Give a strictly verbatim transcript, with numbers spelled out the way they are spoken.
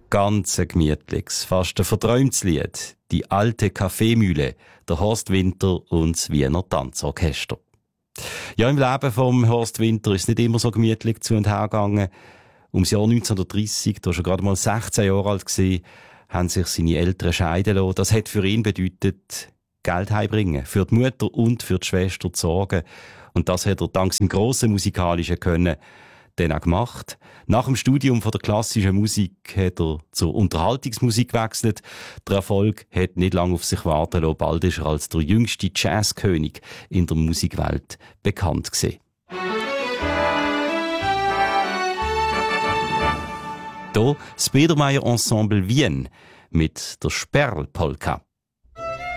Ganz ein gemütliches, fast ein verträumtes Lied. Die alte Kaffeemühle, der Horst Winter und das Wiener Tanzorchester. Ja, im Leben vom Horst Winter ist es nicht immer so gemütlich zu und her gegangen. Ums Jahr neunzehnhundertdreissig, da war er gerade mal sechzehn Jahre alt gewesen, haben sich seine Eltern scheiden lassen. Das hat für ihn bedeutet, Geld heimbringen, für die Mutter und für die Schwester zu sorgen. Und das hat er dank seinem grossen musikalischen Können dann auch gemacht. Nach dem Studium von der klassischen Musik hat er zur Unterhaltungsmusik gewechselt. Der Erfolg hat nicht lange auf sich warten lassen. Bald ist er als der jüngste Jazzkönig in der Musikwelt bekannt gewesen. Hier das Biedermeier Ensemble Wien mit der Sperlpolka.